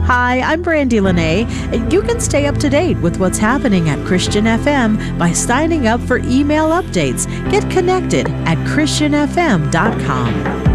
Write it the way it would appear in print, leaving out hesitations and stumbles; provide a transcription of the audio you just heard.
Hi, I'm Brandy Lene. You can stay up to date with what's happening at Christian FM by signing up for email updates. Get connected at christianfm.com.